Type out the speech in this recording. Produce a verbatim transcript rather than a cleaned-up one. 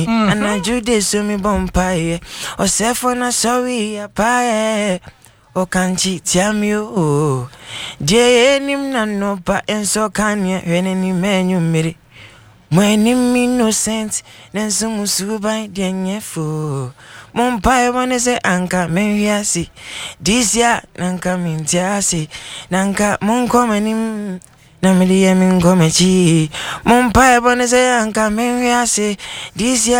And I do this to me bumpire. Or say for na sorry a pie. O kanchi tiam you. Jay nim na no pa and so can ye when any man you made. When him innocent, then some subai denye fo. Mumpai one say anka menviasi. This ya nanka mintiasi. Nanka munkomenim. Namili yamin gomechi. Mumpai one say anka menviasi. This ya